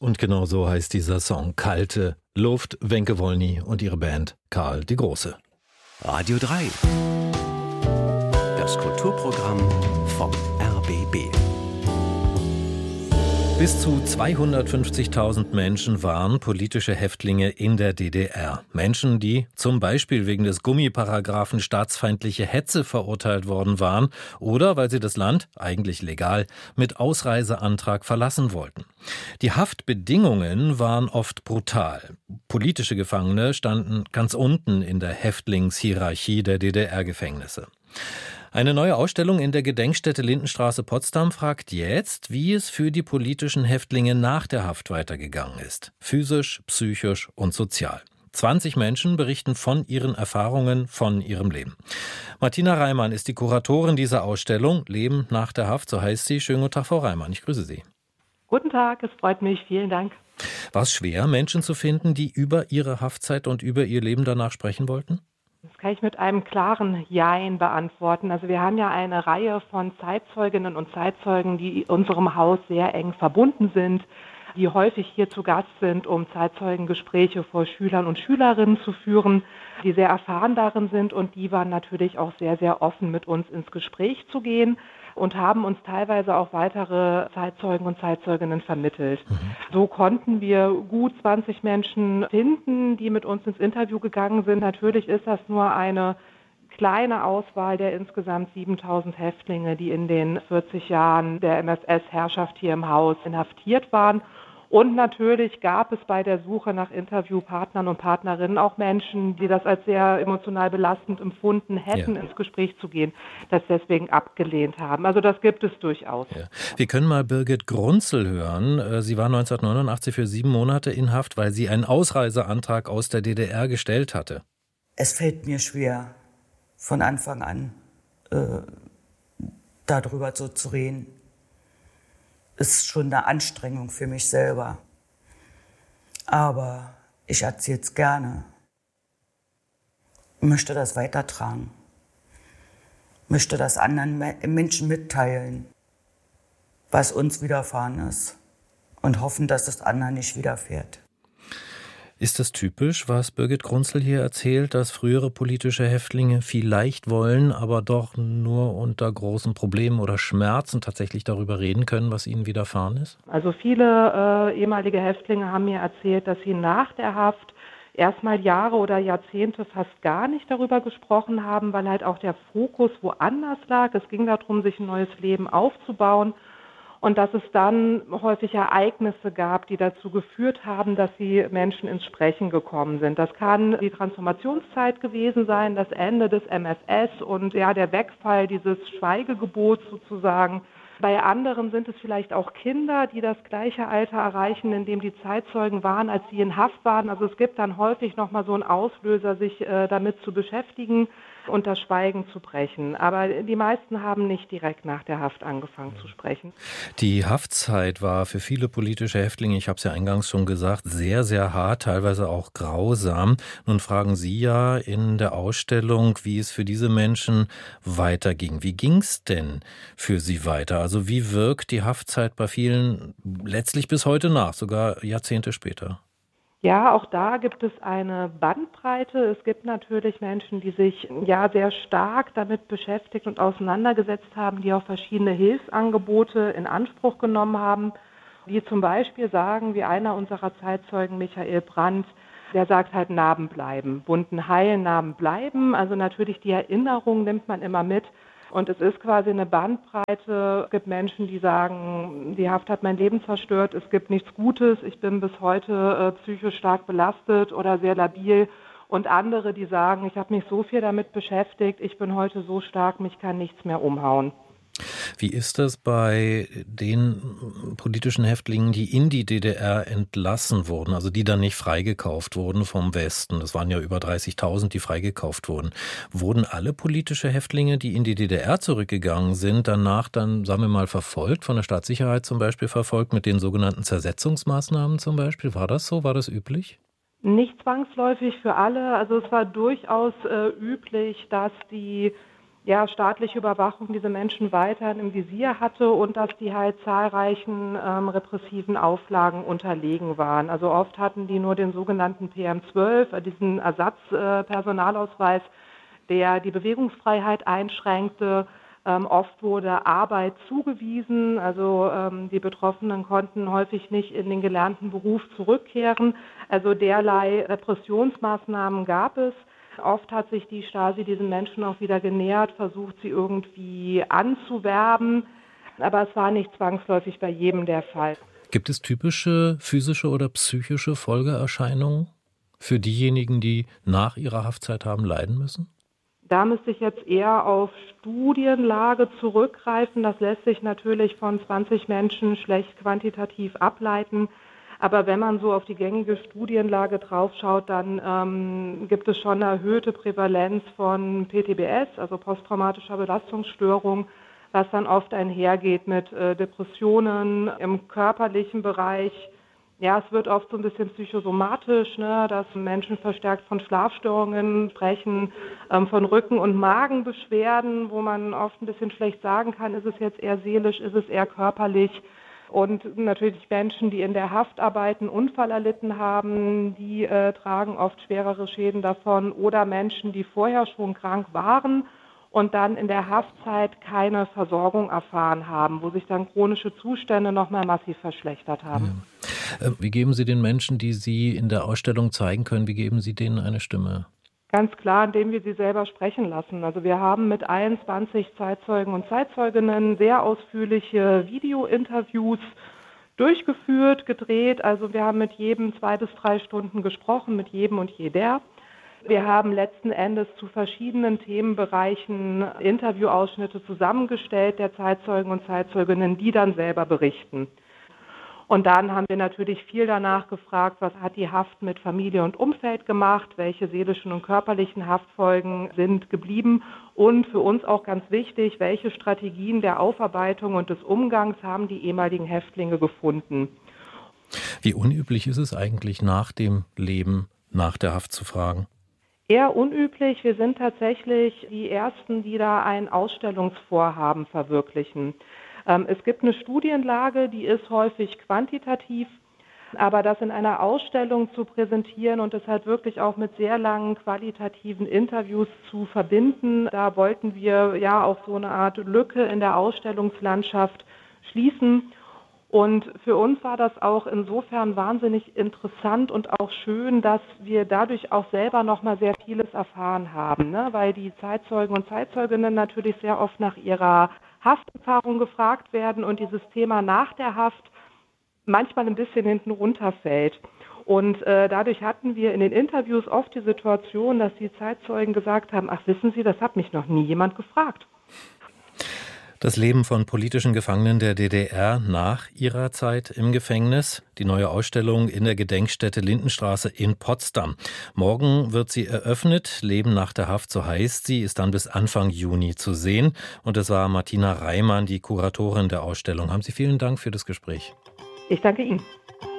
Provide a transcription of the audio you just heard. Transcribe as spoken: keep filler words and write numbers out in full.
Und genau so heißt dieser Song. Kalte Luft, Wenke Wolny und ihre Band Karl die Große. Radio drei. Das Kulturprogramm vom R B B. Bis zu zweihundertfünfzigtausend Menschen waren politische Häftlinge in der D D R. Menschen, die zum Beispiel wegen des Gummiparagraphen staatsfeindliche Hetze verurteilt worden waren oder weil sie das Land, eigentlich legal, mit Ausreiseantrag verlassen wollten. Die Haftbedingungen waren oft brutal. Politische Gefangene standen ganz unten in der Häftlingshierarchie der D D R-Gefängnisse. Eine neue Ausstellung in der Gedenkstätte Lindenstraße Potsdam fragt jetzt, wie es für die politischen Häftlinge nach der Haft weitergegangen ist. Physisch, psychisch und sozial. zwanzig Menschen berichten von ihren Erfahrungen, von ihrem Leben. Martina Reimann ist die Kuratorin dieser Ausstellung. Leben nach der Haft, so heißt sie. Schönen guten Tag, Frau Reimann. Ich grüße Sie. Guten Tag, es freut mich. Vielen Dank. War es schwer, Menschen zu finden, die über ihre Haftzeit und über ihr Leben danach sprechen wollten? Das kann ich mit einem klaren Jein beantworten. Also wir haben ja eine Reihe von Zeitzeuginnen und Zeitzeugen, die unserem Haus sehr eng verbunden sind, die häufig hier zu Gast sind, um Zeitzeugengespräche vor Schülern und Schülerinnen zu führen, die sehr erfahren darin sind, und die waren natürlich auch sehr, sehr offen, mit uns ins Gespräch zu gehen und haben uns teilweise auch weitere Zeitzeugen und Zeitzeuginnen vermittelt. Mhm. So konnten wir gut zwanzig Menschen finden, die mit uns ins Interview gegangen sind. Natürlich ist das nur eine kleine Auswahl der insgesamt siebentausend Häftlinge, die in den vierzig Jahren der M S S-Herrschaft hier im Haus inhaftiert waren. Und natürlich gab es bei der Suche nach Interviewpartnern und Partnerinnen auch Menschen, die das als sehr emotional belastend empfunden hätten, ja. ins Gespräch zu gehen, das deswegen abgelehnt haben. Also das gibt es durchaus. Ja. Wir können mal Birgit Grunzel hören. Sie war neunzehnhundertneunundachtzig für sieben Monate in Haft, weil sie einen Ausreiseantrag aus der D D R gestellt hatte. Es fällt mir schwer, von Anfang an äh, darüber so zu reden. Ist schon eine Anstrengung für mich selber. Aber ich erzähle es gerne. Ich möchte das weitertragen. Ich möchte das anderen Menschen mitteilen, was uns widerfahren ist. Und hoffen, dass es anderen nicht widerfährt. Ist das typisch, was Birgit Grunzel hier erzählt, dass frühere politische Häftlinge vielleicht wollen, aber doch nur unter großen Problemen oder Schmerzen tatsächlich darüber reden können, was ihnen widerfahren ist? Also viele äh, ehemalige Häftlinge haben mir erzählt, dass sie nach der Haft erstmal Jahre oder Jahrzehnte fast gar nicht darüber gesprochen haben, weil halt auch der Fokus woanders lag. Es ging darum, sich ein neues Leben aufzubauen. Und dass es dann häufig Ereignisse gab, die dazu geführt haben, dass die Menschen ins Sprechen gekommen sind. Das kann die Transformationszeit gewesen sein, das Ende des M S S und ja der Wegfall dieses Schweigegebots sozusagen. Bei anderen sind es vielleicht auch Kinder, die das gleiche Alter erreichen, in dem die Zeitzeugen waren, als sie in Haft waren. Also es gibt dann häufig nochmal so einen Auslöser, sich äh, damit zu beschäftigen und das Schweigen zu brechen. Aber die meisten haben nicht direkt nach der Haft angefangen zu sprechen. Die Haftzeit war für viele politische Häftlinge, ich habe es ja eingangs schon gesagt, sehr, sehr hart, teilweise auch grausam. Nun fragen Sie ja in der Ausstellung, wie es für diese Menschen weiterging. Wie ging es denn für Sie weiter? Also wie wirkt die Haftzeit bei vielen letztlich bis heute nach, sogar Jahrzehnte später? Ja, auch da gibt es eine Bandbreite. Es gibt natürlich Menschen, die sich ja sehr stark damit beschäftigt und auseinandergesetzt haben, die auch verschiedene Hilfsangebote in Anspruch genommen haben, die zum Beispiel sagen, wie einer unserer Zeitzeugen, Michael Brandt, der sagt halt, Narben bleiben, Wunden heilen, Narben bleiben. Also natürlich die Erinnerung nimmt man immer mit. Und es ist quasi eine Bandbreite. Es gibt Menschen, die sagen, die Haft hat mein Leben zerstört, es gibt nichts Gutes, ich bin bis heute äh, psychisch stark belastet oder sehr labil. Und andere, die sagen, ich habe mich so viel damit beschäftigt, ich bin heute so stark, mich kann nichts mehr umhauen. Wie ist das bei den politischen Häftlingen, die in die D D R entlassen wurden, also die dann nicht freigekauft wurden vom Westen? Das waren ja über dreißigtausend, die freigekauft wurden. Wurden alle politische Häftlinge, die in die D D R zurückgegangen sind, danach dann, sagen wir mal, verfolgt, von der Staatssicherheit zum Beispiel verfolgt, mit den sogenannten Zersetzungsmaßnahmen zum Beispiel? War das so? War das üblich? Nicht zwangsläufig für alle. Also es war durchaus äh, üblich, dass die ja, staatliche Überwachung diese Menschen weiterhin im Visier hatte und dass die halt zahlreichen ähm, repressiven Auflagen unterlegen waren. Also oft hatten die nur den sogenannten P M zwölf, äh, diesen Ersatzpersonalausweis, äh, der die Bewegungsfreiheit einschränkte. Ähm, oft wurde Arbeit zugewiesen, also ähm, die Betroffenen konnten häufig nicht in den gelernten Beruf zurückkehren. Also derlei Repressionsmaßnahmen gab es. Oft hat sich die Stasi diesen Menschen auch wieder genähert, versucht sie irgendwie anzuwerben, aber es war nicht zwangsläufig bei jedem der Fall. Gibt es typische physische oder psychische Folgeerscheinungen für diejenigen, die nach ihrer Haftzeit haben leiden müssen? Da müsste ich jetzt eher auf Studienlage zurückgreifen. Das lässt sich natürlich von zwanzig Menschen schlecht quantitativ ableiten. Aber wenn man so auf die gängige Studienlage draufschaut, dann ähm, gibt es schon eine erhöhte Prävalenz von P T B S, also posttraumatischer Belastungsstörung, was dann oft einhergeht mit äh, Depressionen im körperlichen Bereich. Ja, es wird oft so ein bisschen psychosomatisch, ne, dass Menschen verstärkt von Schlafstörungen sprechen, ähm, von Rücken- und Magenbeschwerden, wo man oft ein bisschen schlecht sagen kann, ist es jetzt eher seelisch, ist es eher körperlich. Und natürlich Menschen, die in der Haft arbeiten, Unfall erlitten haben, die äh, tragen oft schwerere Schäden davon. Oder Menschen, die vorher schon krank waren und dann in der Haftzeit keine Versorgung erfahren haben, wo sich dann chronische Zustände nochmal massiv verschlechtert haben. Ja. Wie geben Sie den Menschen, die Sie in der Ausstellung zeigen können, wie geben Sie denen eine Stimme? Ganz klar, indem wir sie selber sprechen lassen. Also wir haben mit einundzwanzig Zeitzeugen und Zeitzeuginnen sehr ausführliche Video-Interviews durchgeführt, gedreht. Also wir haben mit jedem zwei bis drei Stunden gesprochen, mit jedem und jeder. Wir haben letzten Endes zu verschiedenen Themenbereichen Interviewausschnitte zusammengestellt der Zeitzeugen und Zeitzeuginnen, die dann selber berichten. Und dann haben wir natürlich viel danach gefragt, was hat die Haft mit Familie und Umfeld gemacht, welche seelischen und körperlichen Haftfolgen sind geblieben und für uns auch ganz wichtig, welche Strategien der Aufarbeitung und des Umgangs haben die ehemaligen Häftlinge gefunden. Wie unüblich ist es eigentlich, nach dem Leben, nach der Haft zu fragen? Eher unüblich. Wir sind tatsächlich die Ersten, die da ein Ausstellungsvorhaben verwirklichen. Es gibt eine Studienlage, die ist häufig quantitativ, aber das in einer Ausstellung zu präsentieren und das halt wirklich auch mit sehr langen qualitativen Interviews zu verbinden, da wollten wir ja auch so eine Art Lücke in der Ausstellungslandschaft schließen. Und für uns war das auch insofern wahnsinnig interessant und auch schön, dass wir dadurch auch selber nochmal sehr vieles erfahren haben, ne? Weil die Zeitzeugen und Zeitzeuginnen natürlich sehr oft nach ihrer Hafterfahrung gefragt werden und dieses Thema nach der Haft manchmal ein bisschen hinten runterfällt. Und äh, dadurch hatten wir in den Interviews oft die Situation, dass die Zeitzeugen gesagt haben, ach wissen Sie, das hat mich noch nie jemand gefragt. Das Leben von politischen Gefangenen der D D R nach ihrer Zeit im Gefängnis. Die neue Ausstellung in der Gedenkstätte Lindenstraße in Potsdam. Morgen wird sie eröffnet. Leben nach der Haft, so heißt sie, ist dann bis Anfang Juni zu sehen. Und es war Martina Reimann, die Kuratorin der Ausstellung. Haben Sie vielen Dank für das Gespräch. Ich danke Ihnen.